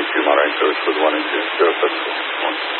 22 Monterey Coast with 1 and 2. 076.